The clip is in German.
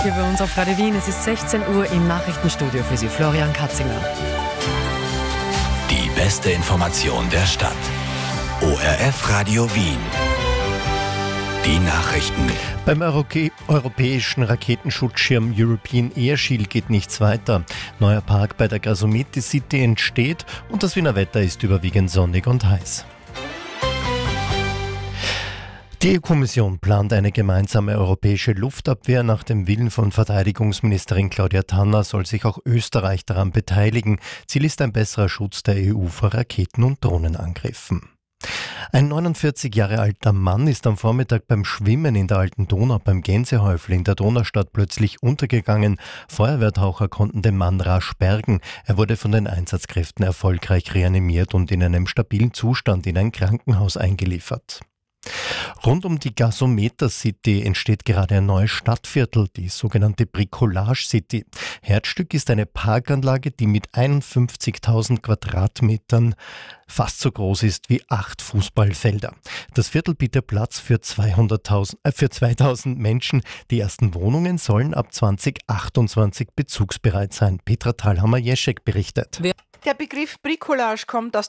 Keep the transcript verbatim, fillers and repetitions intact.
Hier bei uns auf Radio Wien, es ist sechzehn Uhr im Nachrichtenstudio für Sie, Florian Katzinger. Die beste Information der Stadt. O R F Radio Wien. Die Nachrichten. Beim Eurokä- europäischen Raketenschutzschirm European Air Shield geht nichts weiter. Neuer Park bei der Gasometer City entsteht und das Wiener Wetter ist überwiegend sonnig und heiß. Die E U-Kommission plant eine gemeinsame europäische Luftabwehr. Nach dem Willen von Verteidigungsministerin Claudia Tanner soll sich auch Österreich daran beteiligen. Ziel ist ein besserer Schutz der E U vor Raketen- und Drohnenangriffen. Ein neunundvierzig Jahre alter Mann ist am Vormittag beim Schwimmen in der Alten Donau beim Gänsehäufel in der Donaustadt plötzlich untergegangen. Feuerwehrtaucher konnten den Mann rasch bergen. Er wurde von den Einsatzkräften erfolgreich reanimiert und in einem stabilen Zustand in ein Krankenhaus eingeliefert. Rund um die Gasometer City entsteht gerade ein neues Stadtviertel, die sogenannte Bricolage City. Herzstück ist eine Parkanlage, die mit einundfünfzigtausend Quadratmetern fast so groß ist wie acht Fußballfelder. Das Viertel bietet Platz für, zweihunderttausend, äh, für zweitausend Menschen. Die ersten Wohnungen sollen ab zwanzig achtundzwanzig bezugsbereit sein. Petra Thalhammer-Jeschek berichtet. Der Begriff Bricolage kommt aus